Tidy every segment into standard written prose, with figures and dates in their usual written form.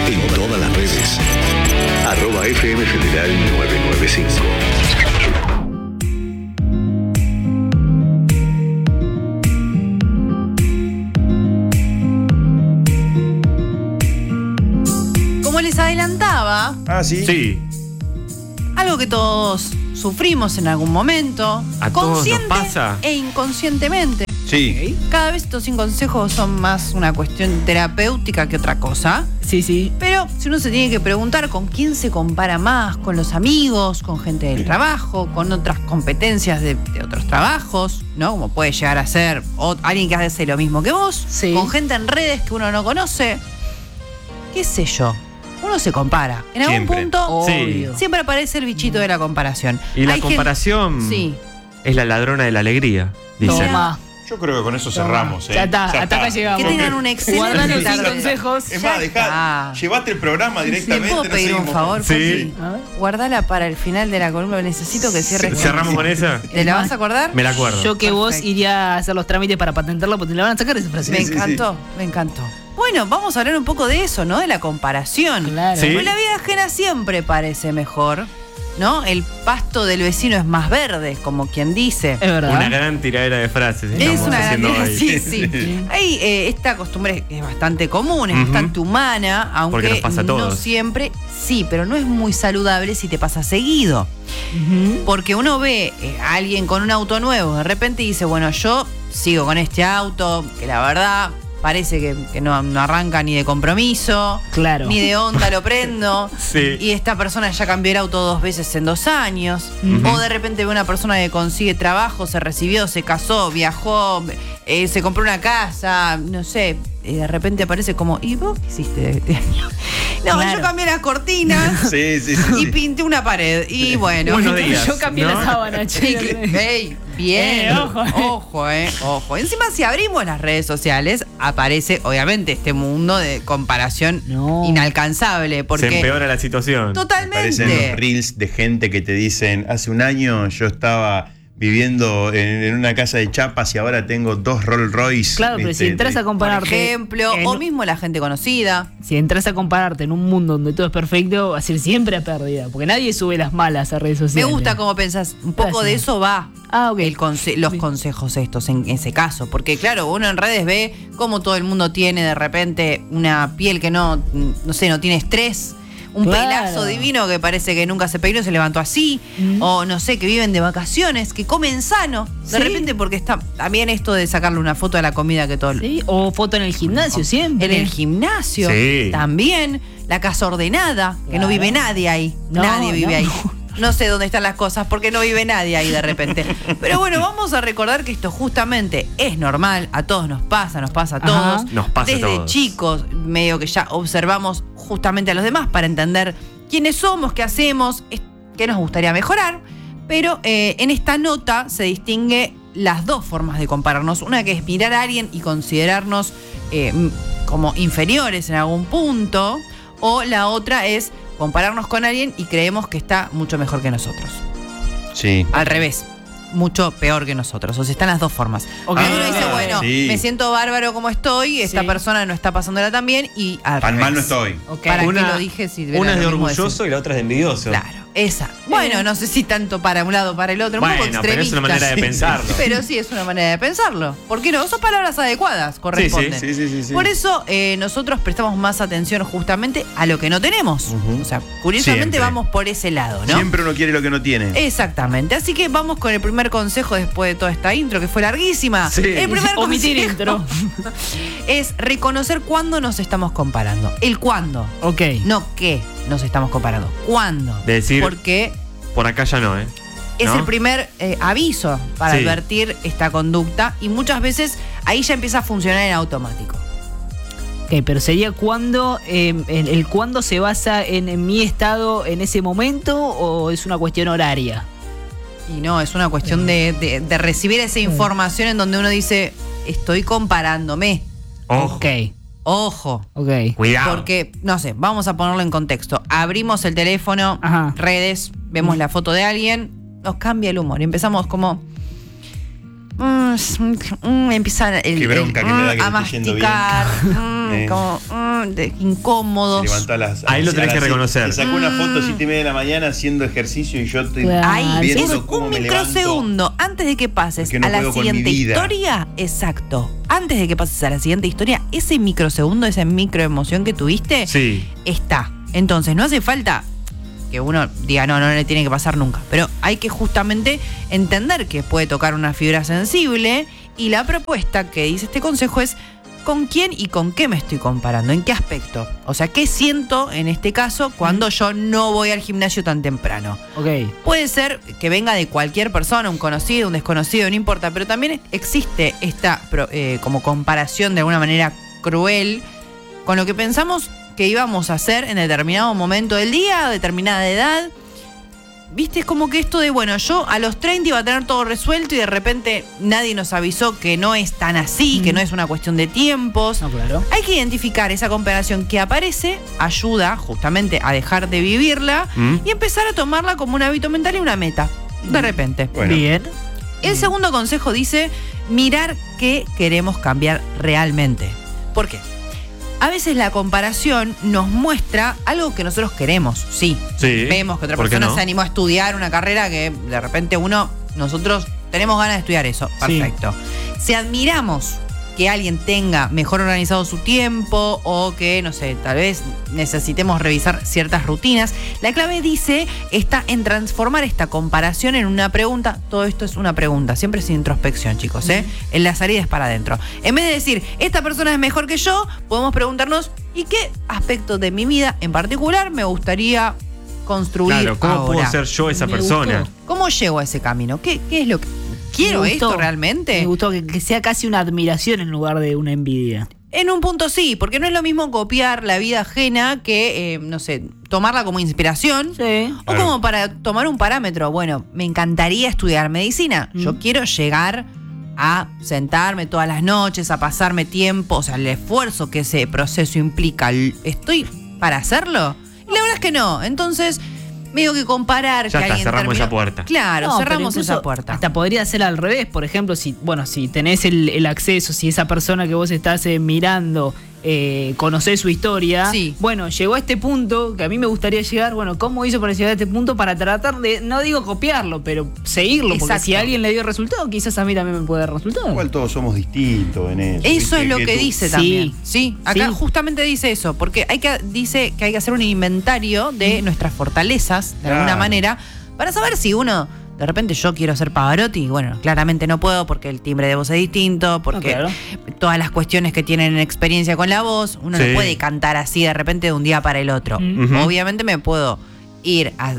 En todas las redes. @FM Federal 995. Como les adelantaba, Sí. algo que todos sufrimos en algún momento, ¿A todos nos consciente pasa? e inconscientemente. Sí. Cada vez estos 5 consejos son más una cuestión terapéutica que otra cosa. Sí. Pero si uno se tiene que preguntar con quién se compara más, con los amigos, con gente del trabajo, con otras competencias de otros trabajos, ¿no? Como puede llegar a ser alguien que hace lo mismo que vos, Sí. con gente en redes que uno no conoce, qué sé yo. Uno se compara. En algún Siempre. punto Sí. siempre aparece el bichito de la comparación. Y la Hay comparación Sí. es la ladrona de la alegría, dice. Toma. Yo creo que con eso cerramos. Ya está, hasta acá Que llegamos. tengan un excelente Guardá los 5 tarde. consejos. Es Ya más, está. llevate el programa ¿Le directamente. puedo no pedir un seguimos. favor? Sí. Pochi? A ver. Guardala para el final de la columna. Necesito que cierres. ¿Cerramos con esa? ¿Te la vas a acordar? Me la acuerdo. Yo que vos Perfecto. iría a hacer los trámites para patentarlo porque te la van a sacar esa frase. Me sí, encantó, me encantó. Bueno, vamos a hablar un poco de eso, ¿no? De la comparación. Claro. Sí. Porque la vida ajena siempre parece mejor, ¿no? El pasto del vecino es más verde, como quien dice. Es verdad. Una gran tiradera de frases. Es estamos una haciendo gran hoy. sí. Hay esta costumbre que es bastante común, es Ujú. bastante humana, aunque Porque nos pasa a no todos. siempre, sí, pero no es muy saludable si te pasa seguido. Ujú. Porque uno ve a alguien con un auto nuevo de repente y dice, bueno, yo sigo con este auto, que la verdad parece que no arranca ni de compromiso, Claro. ni de onda lo prendo. Sí. Y esta persona ya cambió el auto 2 veces en 2 años. Ujú. O de repente ve una persona que consigue trabajo, se recibió, se casó, viajó, se compró una casa, no sé. Y de repente aparece como, ¿y vos qué hiciste este año? No, Claro. yo cambié las cortinas Sí. y pinté una pared. Y bueno. Buenos días. Yo cambié ¿no? la sábana, Sí, che. ey, bien. Ojo. Ojo. Encima, si abrimos las redes sociales, aparece, obviamente, este mundo de comparación No. inalcanzable. Porque Se empeora la situación. Parecen los totalmente. reels de gente que te dicen, hace un año yo estaba viviendo en una casa de chapas y ahora tengo 2 Rolls Royce. Claro, pero si entras a Por compararte. ejemplo, en- o mismo la gente conocida. Si entras a compararte en un mundo donde todo es perfecto, va a ser siempre a pérdida. Porque nadie sube las malas a redes Me sociales. gusta cómo pensás. Un poco de Gracias. eso va. Ah, ok. Los consejos estos en ese caso. Porque claro, uno en redes ve cómo todo el mundo tiene de repente una piel que no sé, no tiene estrés. Un Claro. pelazo divino que parece que nunca se peinó y se levantó así. O no sé, que viven de vacaciones, que comen sano. De Sí. repente porque está también esto de sacarle una foto de la comida que todo Sí, o foto en el gimnasio siempre. En el gimnasio Sí. también. La casa ordenada, que no Claro. vive nadie ahí. No, nadie vive no. ahí. No sé dónde están las cosas porque no vive nadie ahí de repente. Pero bueno, vamos a recordar que esto justamente es normal, a todos nos pasa a Ajá. todos. Nos pasa a Desde todos. chicos, medio que ya observamos justamente a los demás para entender quiénes somos, qué hacemos, qué nos gustaría mejorar. Pero en esta nota se distingue las 2 formas de compararnos. Una que es mirar a alguien y considerarnos como inferiores en algún punto. O la otra es compararnos con alguien y creemos que está mucho mejor que nosotros. Sí. Al revés, mucho peor que nosotros. O sea, están las 2 formas. Ok. Uno dice, bueno, Sí. me siento bárbaro como estoy, esta Sí. persona no está pasándola tan bien y al Tan revés. mal no estoy. Ok. ¿Para Una- qué lo dije? Si era Una es de lo mismo orgulloso decir? y la otra es de envidioso. Claro, esa. Bueno, no sé si tanto para un lado o para el otro, un poco Bueno, extremista. pero es una manera de Sí, pensarlo. Pero sí es una manera de pensarlo. ¿Por qué no? Son palabras adecuadas, corresponden. Sí. Por eso nosotros prestamos más atención justamente a lo que no tenemos. Ujú. O sea, curiosamente Siempre. vamos por ese lado, ¿no? Siempre uno quiere lo que no tiene. Exactamente. Así que vamos con el primer consejo después de toda esta intro, que fue larguísima. Sí. El primer Omitir consejo intro. es reconocer cuándo nos estamos comparando. El cuándo. Ok. No qué nos estamos comparando. ¿Cuándo? De decir- Porque Por acá ya no, ¿eh? es ¿No? el primer aviso para Sí. advertir esta conducta y muchas veces ahí ya empieza a funcionar en automático. Ok, pero sería cuando, el cuándo se basa en mi estado en ese momento o es una cuestión horaria. Y no, es una cuestión de recibir esa información en donde uno dice, estoy comparándome. Ojo. Ok, Ojo. ok. Cuidado. Porque, no sé, vamos a ponerlo en contexto. Abrimos el teléfono, Ajá. redes, vemos la foto de alguien, nos cambia el humor. Y empezamos como, empieza Qué bronca que me da que a me esté yendo masticar, bien. como, incómodos. Levantá las, Ahí lo tenés que reconocer. Te sacó una foto a 7:30 de la mañana haciendo ejercicio y yo estoy Claro. Ahí, viendo es cómo un me levanto. microsegundo antes de que pases Porque no a la puedo con mi siguiente vida. historia. Exacto. Antes de que pases a la siguiente historia, ese microsegundo, esa microemoción que tuviste, Sí. está. Entonces, no hace falta que uno diga, no le tiene que pasar nunca. Pero hay que justamente entender que puede tocar una fibra sensible. Y la propuesta que dice este consejo es: ¿con quién y con qué me estoy comparando? ¿En qué aspecto? O sea, ¿qué siento en este caso cuando yo no voy al gimnasio tan temprano? Ok. Puede ser que venga de cualquier persona, un conocido, un desconocido, no importa, pero también existe esta como comparación de alguna manera cruel con lo que pensamos que íbamos a hacer en determinado momento del día, determinada edad. Viste, es como que esto de, bueno, yo a los 30 iba a tener todo resuelto y de repente nadie nos avisó que no es tan así, que no es una cuestión de tiempos. No, claro. Hay que identificar esa comparación que aparece, ayuda justamente a dejar de vivirla y empezar a tomarla como un hábito mental y una meta, de repente. Bueno. Bien. El segundo consejo dice mirar qué queremos cambiar realmente. ¿Por qué? A veces la comparación nos muestra algo que nosotros queremos, sí. Sí. Vemos que otra ¿Por qué persona no? se animó a estudiar una carrera que de repente nosotros tenemos ganas de estudiar eso. Sí. Perfecto. Si admiramos que alguien tenga mejor organizado su tiempo o que, no sé, tal vez necesitemos revisar ciertas rutinas, la clave está en transformar esta comparación en una pregunta. Todo esto es una pregunta, siempre sin introspección, chicos, ¿eh? En la salida es para adentro. En vez de decir, esta persona es mejor que yo, podemos preguntarnos, ¿y qué aspecto de mi vida en particular me gustaría construir Claro, ¿cómo ahora? puedo ser yo esa Me persona? gustó. ¿Cómo llego a ese camino? ¿Qué es lo que quiero Me gustó. esto realmente? Me gustó que sea casi una admiración en lugar de una envidia. En un punto sí, porque no es lo mismo copiar la vida ajena que, no sé, tomarla como inspiración. Sí. O como para tomar un parámetro. Bueno, me encantaría estudiar medicina. Yo quiero llegar a sentarme todas las noches, a pasarme tiempo, o sea, el esfuerzo que ese proceso implica. ¿Estoy para hacerlo? Y la verdad es que no. Entonces, medio que comparar Ya que está, alguien cerramos terminó- esa puerta. Claro, No, pero cerramos incluso esa puerta. Hasta podría ser al revés, por ejemplo, si tenés el acceso, si esa persona que vos estás mirando conocés su historia, Sí. bueno, llegó a este punto que a mí me gustaría llegar, bueno, ¿cómo hizo para llegar a este punto? Para tratar de, no digo copiarlo, pero seguirlo, porque Exacto. si a alguien le dio resultado, quizás a mí también me puede dar resultado. Igual todos somos distintos en eso. Eso ¿viste? es lo que tú- dice Sí. también. Sí, acá Sí. justamente dice eso, porque dice que hay que hacer un inventario de nuestras fortalezas, de alguna Claro. manera, para saber si uno, de repente yo quiero ser Pavarotti, bueno, claramente no puedo porque el timbre de voz es distinto, porque claro. todas las cuestiones que tienen experiencia con la voz, uno no Sí. puede cantar así de repente de un día para el otro. Ujú. Obviamente me puedo ir a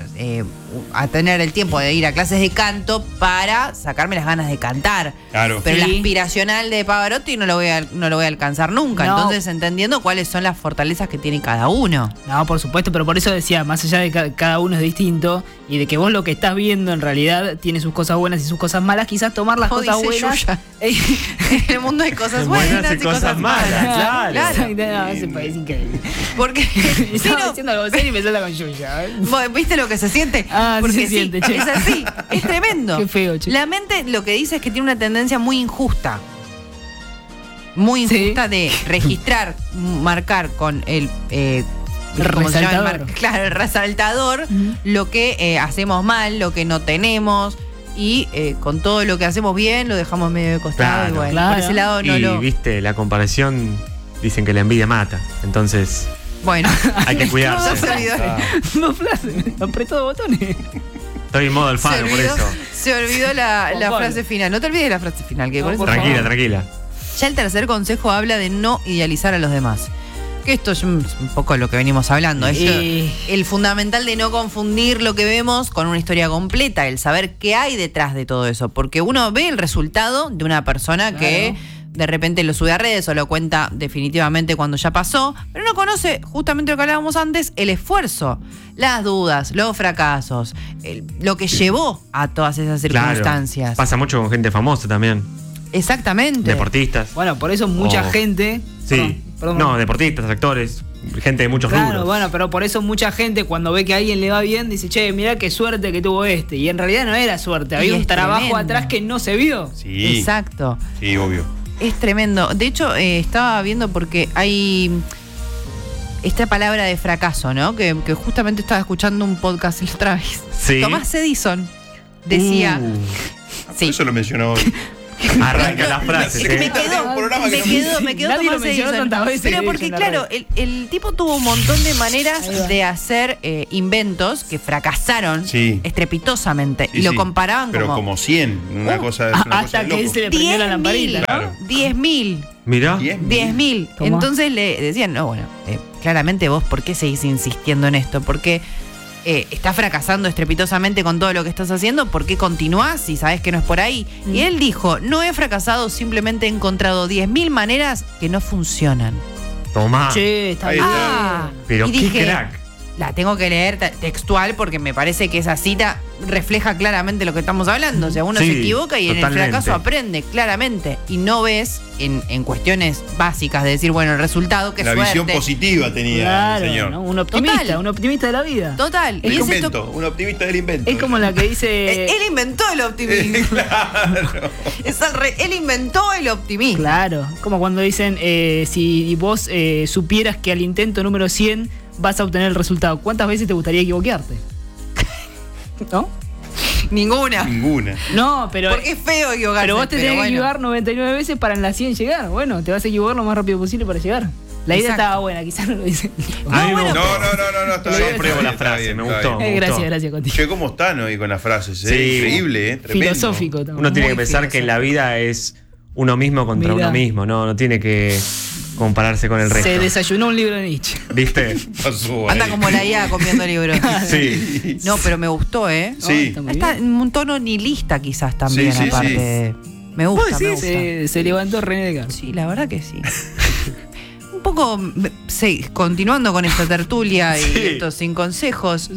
a tener el tiempo de ir a clases de canto para sacarme las ganas de cantar. Claro. Pero Sí. el aspiracional de Pavarotti no lo voy a alcanzar nunca. No. Entonces, entendiendo cuáles son las fortalezas que tiene cada uno. No, por supuesto, pero por eso decía, más allá de que cada uno es distinto y de que vos lo que estás viendo en realidad tiene sus cosas buenas y sus cosas malas, quizás tomar las O cosas dice buenas. Yuya. En el mundo hay cosas buenas y cosas malas. claro. Exacto, no, ese país es increíble. Porque sí, Estaba no, diciendo algo serio y me salta con Yuya. vos ¿viste lo que se siente? Ah, sí Porque se siente, che. es así, es tremendo. Qué feo, che. La mente lo que dice es que tiene una tendencia muy injusta. Muy Sí. injusta de registrar, marcar con el ¿cómo se llama? Resaltador. Claro, el resaltador, Ujú. lo que hacemos mal, lo que no tenemos. Y con todo lo que hacemos bien lo dejamos medio de costado. Claro, y bueno, claro. por ese lado no y lo. viste, la comparación, dicen que la envidia mata. Entonces, Bueno, hay que cuidarse. Se olvidó. No frases, apretó dos botones. Estoy en modo Alfaro, por eso. se olvidó la Juan Pablo. frase final. No te olvides la frase final, que No, con eso por Tranquila, favor. tranquila. Ya el tercer consejo habla de no idealizar a los demás. Que esto es un poco lo que venimos hablando. El fundamental de no confundir lo que vemos con una historia completa, el saber qué hay detrás de todo eso. Porque uno ve el resultado de una persona que de repente lo sube a redes o lo cuenta definitivamente cuando ya pasó, pero no conoce justamente lo que hablábamos antes, el esfuerzo, las dudas, los fracasos, lo que llevó a todas esas circunstancias. Claro. Pasa mucho con gente famosa también. Exactamente. Deportistas. Bueno, por eso mucha Oh. gente. Sí. Perdón. No, deportistas, actores. gente de muchos Claro, rubros. bueno, pero por eso mucha gente cuando ve que a alguien le va bien dice, che, mirá qué suerte que tuvo este. Y en realidad no era suerte, había Y un es trabajo tremendo. atrás que no se vio. Sí. Exacto. Sí, obvio. Es tremendo. De hecho, estaba viendo porque hay esta palabra de fracaso, ¿no? Que justamente estaba escuchando un podcast la otra vez. Sí. Tomás Edison decía... Sí. Eso lo mencionó hoy. Arranca la frase. Me ¿eh? quedó. Me quedó Nadie lo Tomás mencionó Edison. tantas veces Pero que porque, dice en la claro, el tipo tuvo un montón de maneras Ahí va. de hacer inventos que fracasaron Sí. estrepitosamente. Sí, Y lo sí. comparaban Pero como 100. Una cosa es una cosa Hasta de que loco. se le prendió la 10.000, lamparita. ¿no? Claro. 10.000. Mirá. 10.000. Tomá. Entonces le decían, no, bueno, claramente vos, ¿por qué seguís insistiendo en esto? Porque estás fracasando estrepitosamente con todo lo que estás haciendo, ¿por qué continuás si sabés que no es por ahí? Y él dijo, no he fracasado, simplemente he encontrado 10.000 maneras que no funcionan. Tomá. Che, está Ahí bien. está. Pero y qué dije, crack. la tengo que leer textual porque me parece que esa cita refleja claramente lo que estamos hablando. O sea, uno Sí, se equivoca y en el totalmente. fracaso aprende claramente. Y no ves en cuestiones básicas de decir, bueno, el resultado, que La suerte. visión positiva tenía Claro, el señor. ¿no? Un optimista, Total. un optimista de la vida. Total. El Y es invento, esto. un optimista del invento. Es como la que dice... Él inventó el optimismo. Claro. Él inventó el optimismo. Claro, como cuando dicen, si vos supieras que al intento número 100 vas a obtener el resultado, ¿cuántas veces te gustaría equivocarte? ¿No? Ninguna. Ninguna. No, pero... Porque es feo equivocarse. Pero vos te tenés que bueno. equivocar 99 veces para en la 100 llegar. Bueno, te vas a equivocar lo más rápido posible para llegar. La idea Exacto. estaba buena, quizás no lo dicen. A mí me bueno, gustó. No, está Yo bien, apruebo está la bien, frase, está me bien, gustó. está bien. gustó. Gracias, Conti. Che, ¿cómo están hoy con las frases? Sí. Increíble, tremendo. Filosófico también. Uno tiene que Muy pensar que filosófico. la vida es uno mismo contra Mirá. uno mismo, no tiene que compararse con el resto. Se desayunó un libro de Nietzsche. ¿Viste? Pasó Anda ahí. como la IA comiendo libros. Sí. No, pero me gustó, ¿eh? Sí. Está muy Está bien. en un tono nihilista quizás también, Sí, sí, aparte. Me gusta, me gusta. Se levantó René Descartes. Sí, la verdad que sí. Un poco, sí, continuando con esta tertulia y Sí. estos sin consejos,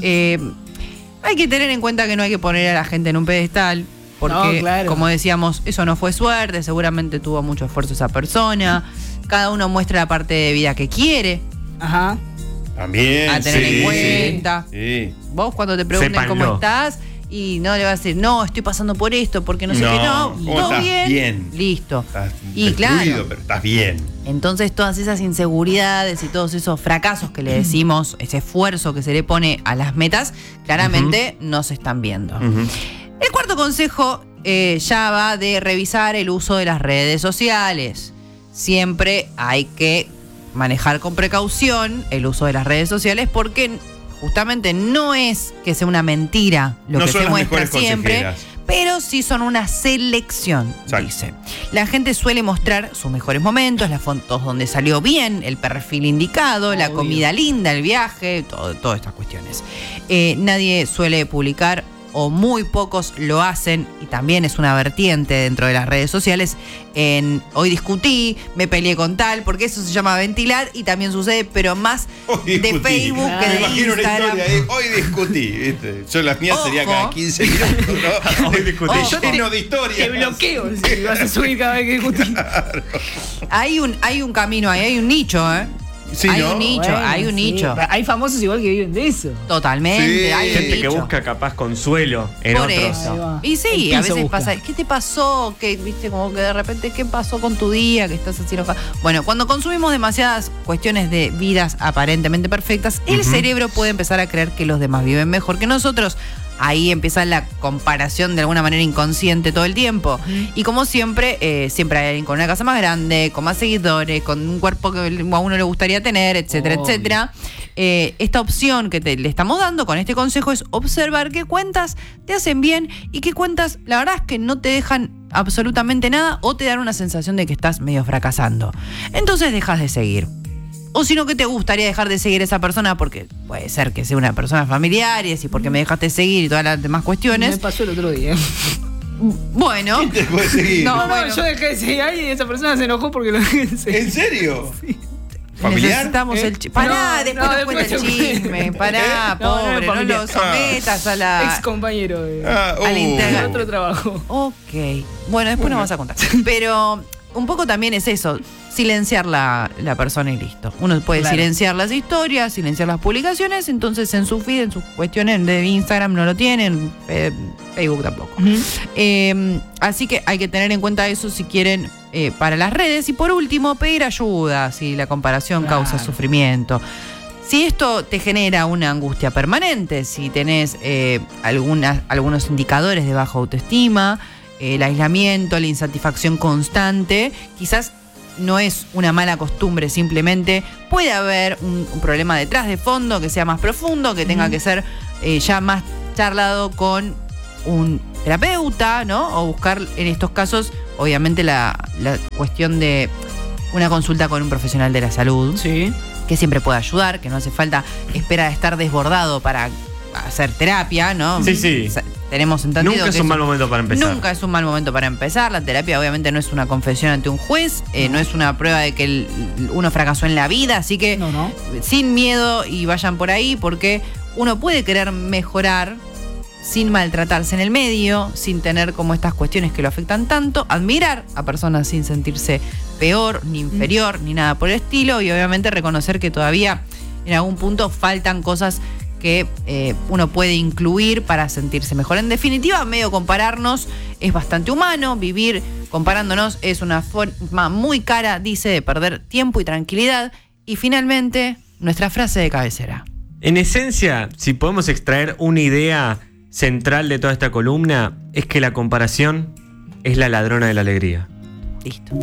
hay que tener en cuenta que no hay que poner a la gente en un pedestal, porque, No, claro. como decíamos, eso no fue suerte, seguramente tuvo mucho esfuerzo esa persona, cada uno muestra la parte de vida que quiere, Ajá. También. a tener sí, en cuenta. Sí. Vos cuando te pregunten Sépanlo. cómo estás y no le vas a decir, no, estoy pasando por esto, porque no sé qué, no, ¿cómo todo estás? bien, Bien. listo. Estás Y destruido, claro. pero estás bien. Entonces todas esas inseguridades y todos esos fracasos que le decimos, ese esfuerzo que se le pone a las metas, claramente no se están viendo. Ujú. El cuarto consejo ya va de revisar el uso de las redes sociales. Siempre hay que manejar con precaución el uso de las redes sociales porque justamente no es que sea una mentira lo No que son se las muestra mejores siempre, consejeras. pero sí son una selección, Exacto. dice. La gente suele mostrar sus mejores momentos, las fotos donde salió bien, el perfil indicado, la Obvio. comida linda, el viaje, todas estas cuestiones. Nadie suele publicar, o muy pocos lo hacen, y también es una vertiente dentro de las redes sociales, en hoy discutí, me peleé con tal, porque eso se llama ventilar y también sucede, pero más Hoy de discutí. Facebook que Me de imagino una Instagram. historia ahí. Hoy discutí. ¿viste? Yo las mías sería cada Ojo. 15 minutos, ¿no? Hoy discutí. Ojo. Lleno de historias. Te bloqueo si vas a subir cada vez que discutís. Hay un camino ahí, hay un nicho, ¿eh? Sí, hay ¿no? un nicho, hay un sí. nicho. Hay famosos igual que viven de eso. Totalmente, Sí. hay un Gente que nicho. busca capaz consuelo en Por otros. Ahí eso. va. Y sí, El a piso veces busca. pasa, ¿qué te pasó? Que viste como que de repente, ¿qué pasó con tu día? Que estás así enojado. Bueno, cuando consumimos demasiadas cuestiones de vidas aparentemente perfectas, el cerebro puede empezar a creer que los demás viven mejor que nosotros. Ahí empieza la comparación de alguna manera inconsciente todo el tiempo. Y como siempre, siempre hay alguien con una casa más grande, con más seguidores, con un cuerpo que a uno le gustaría tener, etcétera, Obvio. etcétera. Esta opción que le estamos dando con este consejo es observar qué cuentas te hacen bien y qué cuentas, la verdad es que no te dejan absolutamente nada o te dan una sensación de que estás medio fracasando. Entonces dejas de seguir. O si no, que te gustaría dejar de seguir a esa persona porque puede ser que sea una persona familiar y decir, ¿por qué me dejaste seguir? Y todas las demás Me cuestiones. pasó el otro día. Bueno. Te puedes seguir. No, No, bueno. yo dejé de seguir a alguien y esa persona se enojó porque lo dejé de seguir. ¿En serio? ¿Familiar? Necesitamos el chisme. Pará, No, después no, nos cuenta el después te chisme. cuento. Pará, No, no, pobre, no, familiar. lo sometas a la. Ex compañero de Al integral. otro trabajo. Ok. Bueno, después nos vas a contar. Pero un poco también es eso. silenciar la persona y listo. Uno puede Claro. silenciar las historias, silenciar las publicaciones, entonces en su feed, en sus cuestiones de Instagram no lo tienen, Facebook tampoco. Así que hay que tener en cuenta eso si quieren para las redes. Y por último, pedir ayuda si la comparación Claro. causa sufrimiento. Si esto te genera una angustia permanente, si tenés algunos indicadores de baja autoestima, el aislamiento, la insatisfacción constante, quizás no es una mala costumbre, simplemente puede haber un problema detrás de fondo que sea más profundo, que tenga que ser ya más charlado con un terapeuta, ¿no? O buscar en estos casos, obviamente, la cuestión de una consulta con un profesional de la salud. Sí. Que siempre puede ayudar, que no hace falta esperar a estar desbordado para hacer terapia, ¿no? Sí. Tenemos entendido Nunca que es un mal momento para empezar. Nunca es un mal momento para empezar. La terapia obviamente no es una confesión ante un juez, no es una prueba de que uno fracasó en la vida, así que No. sin miedo y vayan por ahí, porque uno puede querer mejorar sin maltratarse en el medio, sin tener como estas cuestiones que lo afectan tanto, admirar a personas sin sentirse peor, ni inferior, ni nada por el estilo, y obviamente reconocer que todavía en algún punto faltan cosas que uno puede incluir para sentirse mejor. En definitiva, medio compararnos es bastante humano, vivir comparándonos es una forma muy cara, dice, de perder tiempo y tranquilidad. Y finalmente, nuestra frase de cabecera. En esencia, si podemos extraer una idea central de toda esta columna, es que la comparación es la ladrona de la alegría. Listo.